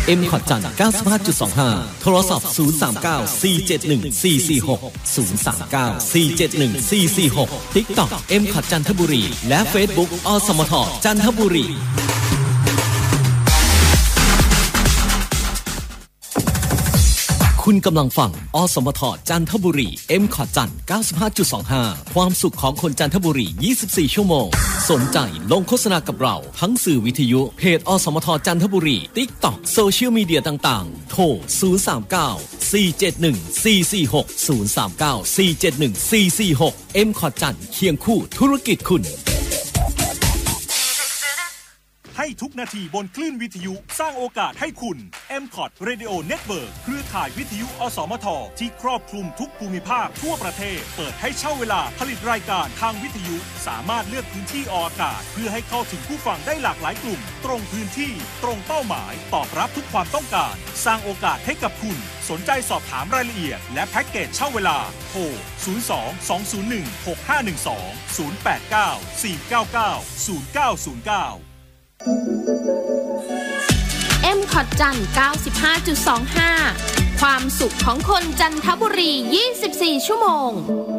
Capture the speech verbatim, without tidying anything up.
เอ็ม คอท จันทร์ เก้าสิบห้าจุดสองห้า โทรศัพท์ศูนย์ สาม เก้า สี่ เจ็ด หนึ่ง สี่ สี่ หก ศูนย์ สาม เก้า สี่ เจ็ด หนึ่ง สี่ สี่ หก TikTok เอ็ม คอท จันทบุรีและ Facebook อสมทจันทบุรีคุณกำลังฟังอสมทจันทบุรี เอ็ม คอท จันทร์ เก้าสิบห้าจุดสองห้า ความสุขของคนจันทบุรี ยี่สิบสี่ ชั่วโมงสนใจลงโฆษณากับเราทั้งสื่อวิทยุเพจอสมทจันทบุรี TikTok โซเชียลมีเดียต่างๆโทรศูนย์ สาม เก้า สี่ เจ็ด หนึ่ง สี่ สี่ หก ศูนย์ สาม เก้า สี่ เจ็ด หนึ่ง สี่ สี่ หก เอ็ม คอท จันทร์เคียงคู่ธุรกิจคุณให้ทุกนาทีบนคลื่นวิทยุสร้างโอกาสให้คุณ เอ็ม คอท Radio Network เครือข่ายวิทยุอสมทที่ครอบคลุมทุกภูมิภาคทั่วประเทศเปิดให้เช่าเวลาผลิตรายการทางวิทยุสามารถเลือกพื้นที่ออกอากาศเพื่อให้เข้าถึงผู้ฟังได้หลากหลายกลุ่มตรงพื้นที่ตรงเป้าหมายตอบรับทุกความต้องการสร้างโอกาสให้กับคุณสนใจสอบถามรายละเอียดและแพ็กเกจเช่าเวลาโทรศูนย์ สอง สอง ศูนย์ หนึ่ง หก ห้า หนึ่ง สอง ศูนย์ แปด เก้า สี่ เก้า เก้า ศูนย์ เก้า ศูนย์ เก้าเอ็ม คอท จันทร์ เก้าสิบห้าจุดสองห้า ความสุขของคนจันทบุรี ยี่สิบสี่ ชั่วโมง